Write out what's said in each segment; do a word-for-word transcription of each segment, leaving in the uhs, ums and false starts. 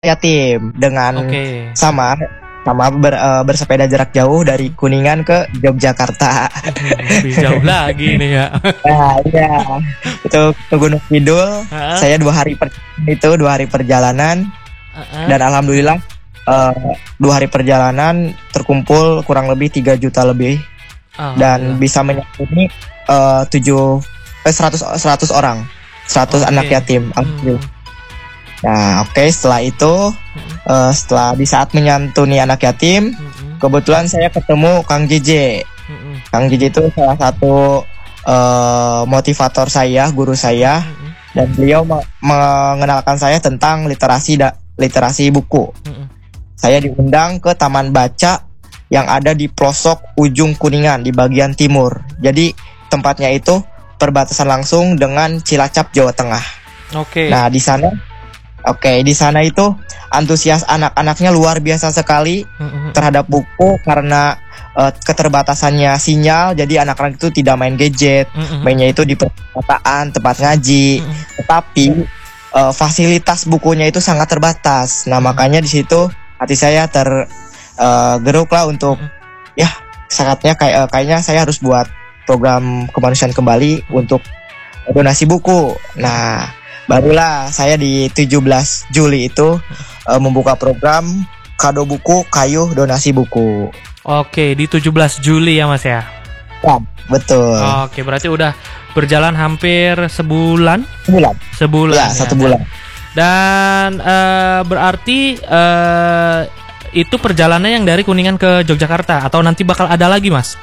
yatim dengan Oke. sama sama ber, uh, bersepeda jarak jauh dari Kuningan ke Yogyakarta. Lebih jauh lagi nih ya. Nah, iya. Itu ke Gunung Kidul. Heeh. Saya dua hari per, itu dua hari perjalanan Heeh. dan alhamdulillah uh, dua hari perjalanan terkumpul kurang lebih tiga juta lebih dan bisa menyantuni uh, tujuh eh, seratus seratus orang, seratus Oke. anak yatim. Alhamdulillah. Nah, oke, okay, setelah itu uh, setelah di saat menyantuni anak yatim, kebetulan saya ketemu Kang J J. Kang J J itu salah satu uh, motivator saya, guru saya, dan beliau me- mengenalkan saya tentang literasi da- literasi buku. Saya diundang ke Taman Baca yang ada di pelosok ujung Kuningan di bagian timur. Jadi tempatnya itu perbatasan langsung dengan Cilacap, Jawa Tengah. Oke. Nah, di sana Oke, di sana itu antusias anak-anaknya luar biasa sekali Mm-mm. terhadap buku karena uh, keterbatasannya sinyal. Jadi anak-anak itu tidak main gadget, Mm-mm. mainnya itu di perpustakaan, tempat ngaji. Mm-mm. Tetapi uh, fasilitas bukunya itu sangat terbatas. Nah, makanya di situ hati saya tergeruk uh, lah untuk ya saatnya kayak uh, kayaknya saya harus buat program kemanusiaan kembali untuk donasi buku. Nah, barulah saya di tujuh belas Juli itu uh, membuka program kado buku kayu donasi buku. Oke, di tujuh belas Juli ya Mas ya? Ya, betul. Oke, berarti udah berjalan hampir sebulan? Sebulan. Sebulan Ya, ya. satu bulan. Dan uh, berarti uh, itu perjalanannya yang dari Kuningan ke Yogyakarta atau nanti bakal ada lagi Mas?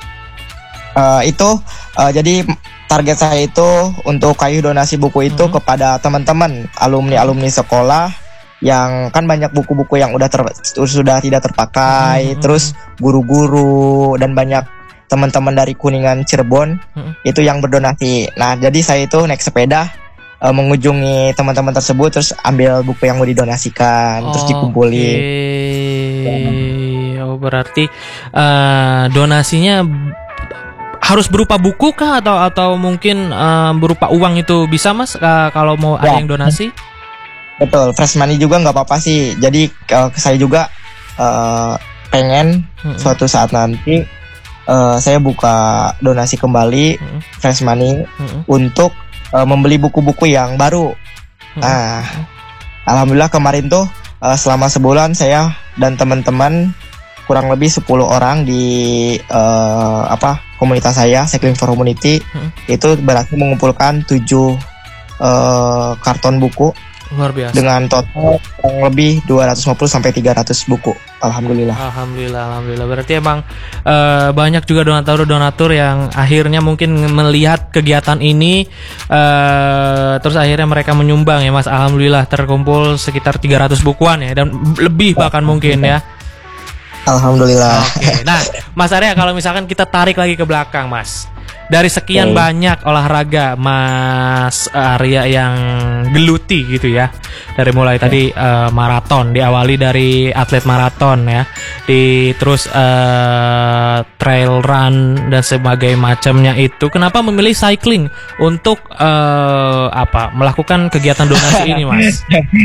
Uh, itu uh, jadi target saya itu untuk kayu donasi buku itu hmm. kepada teman-teman alumni-alumni sekolah yang kan banyak buku-buku yang udah ter, sudah tidak terpakai, hmm. terus guru-guru dan banyak teman-teman dari Kuningan Cirebon hmm. itu yang berdonasi. Nah, jadi saya itu naik sepeda uh, mengunjungi teman-teman tersebut terus ambil buku yang mau didonasikan, oh, terus dikumpulin. Okay. Oh, berarti uh, donasinya harus berupa buku kah atau atau mungkin uh, berupa uang itu bisa Mas uh, kalau mau ya. Ada yang donasi? Betul, fresh money juga nggak apa-apa sih. Jadi uh, saya juga uh, pengen mm-hmm. suatu saat nanti uh, saya buka donasi kembali mm-hmm. fresh money mm-hmm. untuk uh, membeli buku-buku yang baru. Mm-hmm. Nah, alhamdulillah kemarin tuh uh, selama sebulan saya dan teman-teman kurang lebih sepuluh orang di uh, apa komunitas saya Cycling for Humanity hmm. itu berhasil mengumpulkan tujuh uh, karton buku luar biasa dengan total kurang lebih dua ratus lima puluh sampai tiga ratus buku. Alhamdulillah. Alhamdulillah, alhamdulillah. Berarti emang uh, banyak juga donatur-donatur yang akhirnya mungkin melihat kegiatan ini uh, terus akhirnya mereka menyumbang ya Mas. Alhamdulillah terkumpul sekitar tiga ratus bukuan ya dan lebih bahkan mungkin ya. Alhamdulillah. Oke, nah Mas Arya kalau misalkan kita tarik lagi ke belakang Mas, dari sekian okay. banyak olahraga Mas Arya yang geluti gitu ya, dari mulai okay. tadi uh, maraton, diawali dari atlet maraton ya, di terus uh, trail run dan sebagainya macamnya itu, kenapa memilih cycling untuk uh, apa melakukan kegiatan donasi ini Mas?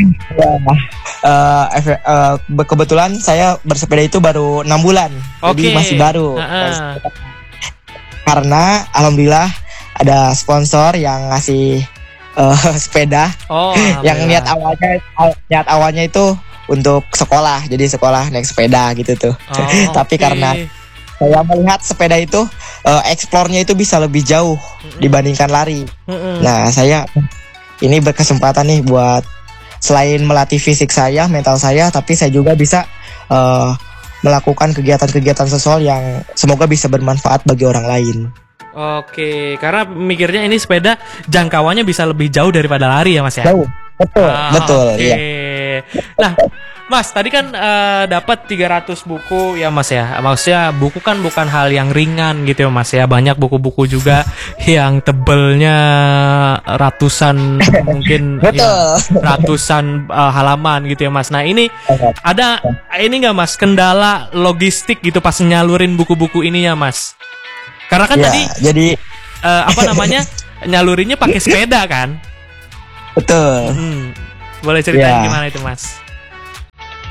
Uh, uh, kebetulan saya bersepeda itu baru enam bulan, okay. jadi masih baru. Uh-uh. Karena alhamdulillah ada sponsor yang ngasih uh, sepeda, oh, yang niat awalnya niat awalnya itu untuk sekolah, jadi sekolah naik sepeda gitu tuh. Oh, Tapi okay. karena saya melihat sepeda itu uh, eksplornya itu bisa lebih jauh mm-hmm. dibandingkan lari. Mm-hmm. Nah saya ini berkesempatan nih buat selain melatih fisik saya, mental saya, tapi saya juga bisa uh, melakukan kegiatan-kegiatan sosial yang semoga bisa bermanfaat bagi orang lain. Oke, karena mikirnya ini sepeda jangkauannya bisa lebih jauh daripada lari ya Mas ya? Jauh, betul, ah, betul. Oke. Iya. Nah, Mas tadi kan uh, dapat tiga ratus buku ya Mas ya. Maksudnya buku kan bukan hal yang ringan gitu ya Mas ya. Banyak buku-buku juga yang tebelnya ratusan mungkin ya, ratusan uh, halaman gitu ya Mas. Nah, ini ada ini enggak Mas kendala logistik gitu pas nyalurin buku-buku ini ya Mas? Karena kan ya, tadi jadi uh, apa namanya? nyalurinnya pakai sepeda kan? Betul. Hmm. Boleh ceritain ya. gimana itu Mas?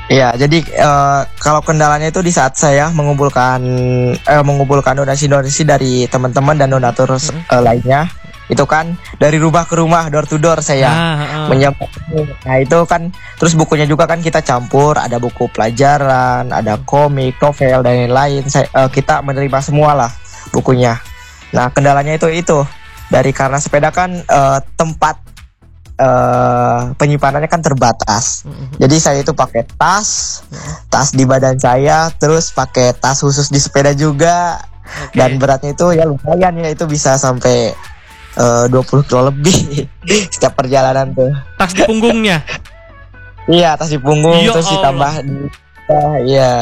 Iya, jadi uh, kalau kendalanya itu di saat saya mengumpulkan eh, mengumpulkan donasi-donasi dari teman-teman dan donatur mm-hmm. uh, lainnya, itu kan dari rumah ke rumah, door to door saya ah, ah. menyampaikan. Nah itu kan, terus bukunya juga kan kita campur, ada buku pelajaran, ada komik, novel dan lain-lain. Saya, uh, kita menerima semua lah bukunya. Nah kendalanya itu itu dari karena sepeda kan uh, tempat Uh, penyimpanannya kan terbatas. Mm-hmm. Jadi saya itu pakai tas, mm-hmm. tas di badan saya, terus pakai tas khusus di sepeda juga. Okay. Dan beratnya itu ya lumayan ya, itu bisa sampai uh, dua puluh kilo lebih setiap perjalanan tuh. Tas di punggungnya? Iya, tas di punggung. Yo terus Allah. Ditambah di uh, iya.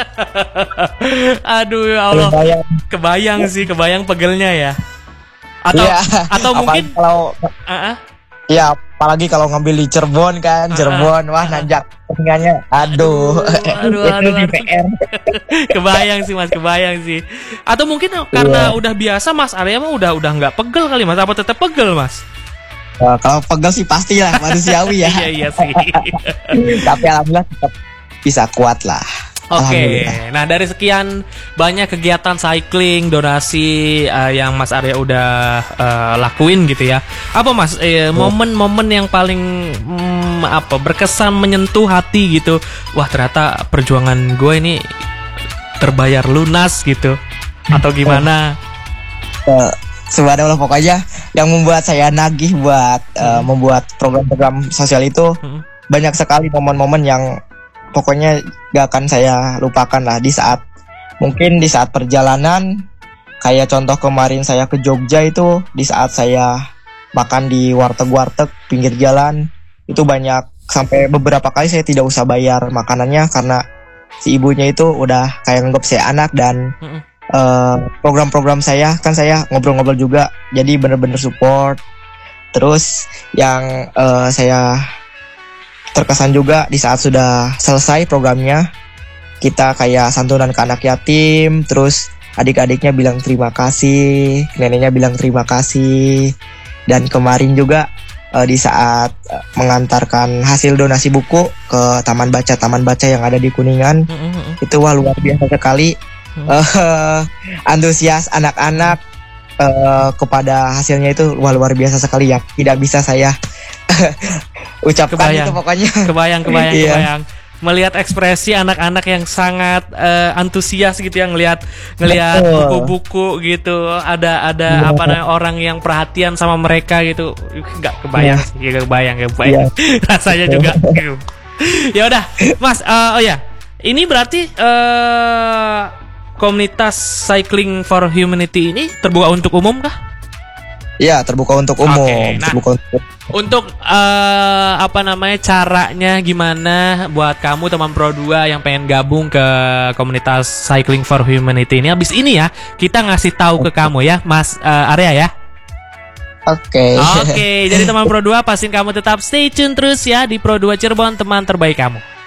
Aduh ya Allah. Kebayang. kebayang sih, kebayang pegelnya ya. Atau iya. atau mungkin kalau uh-uh. Ya, apalagi kalau ngambil di Cirebon kan, Cirebon, wah nanjak telinganya, aduh, aduh, aduh, aduh, aduh. Kebayang sih mas, kebayang sih. Atau mungkin karena yeah. udah biasa Mas Arya mah udah udah nggak pegel kali Mas, apa tetap pegel Mas? Nah, kalau pegel sih pastilah manusiawi ya. Iya iya sih. Tapi alhamdulillah tetap bisa kuat lah. Oke, okay. Nah dari sekian banyak kegiatan cycling, donasi uh, yang Mas Arya udah uh, lakuin gitu ya, apa Mas eh, momen-momen yang paling mm, apa berkesan menyentuh hati gitu? Wah ternyata perjuangan gue ini terbayar lunas gitu, atau gimana? Uh, Subhanallah, pokoknya yang membuat saya nagih buat uh, hmm. membuat program-program sosial itu hmm. banyak sekali momen-momen yang pokoknya gak akan saya lupakan lah di saat mungkin di saat perjalanan. Kayak contoh kemarin saya ke Jogja itu, di saat saya makan di warteg-warteg pinggir jalan itu banyak, sampai beberapa kali saya tidak usah bayar makanannya karena si ibunya itu udah kayak nganggap saya anak. Dan uh, program-program saya kan saya ngobrol-ngobrol juga, jadi bener-bener support. Terus yang uh, saya terkesan juga di saat sudah selesai programnya, kita kayak santunan ke anak yatim, terus adik-adiknya bilang terima kasih, neneknya bilang terima kasih. Dan kemarin juga uh, di saat uh, mengantarkan hasil donasi buku ke taman baca taman baca yang ada di Kuningan, mm-hmm. itu wah luar biasa sekali. Mm-hmm. uh, antusias anak-anak uh, kepada hasilnya itu wah luar biasa sekali ya, tidak bisa saya ucapkan kebayang. Itu pokoknya kebayang kebayang yeah. kebayang melihat ekspresi anak-anak yang sangat uh, antusias gitu ya, ngelihat ngelihat buku-buku gitu, ada ada yeah. apa namanya orang yang perhatian sama mereka gitu, nggak kebayang yeah. sih, ya kebayang kebayang yeah. rasanya juga. Ya udah Mas, uh, oh ya ini berarti uh, komunitas Cycling for Humanity ini terbuka untuk umum kah? Ya, terbuka untuk umum. Okay, nah, terbuka untuk untuk uh, apa namanya caranya gimana buat kamu teman Pro dua yang pengen gabung ke komunitas Cycling for Humanity ini? Habis ini ya kita ngasih tahu ke kamu ya, Mas uh, Arya ya. Oke. Okay. Oke, okay, jadi teman Pro dua pastiin kamu tetap stay tune terus ya di Pro dua Cirebon, teman terbaik kamu.